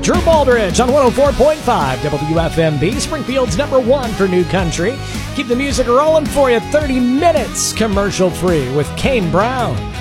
Drew Baldridge on 104.5 WFMB, Springfield's #1 for new country. Keep the music rolling for you. 30 minutes commercial free with Kane Brown.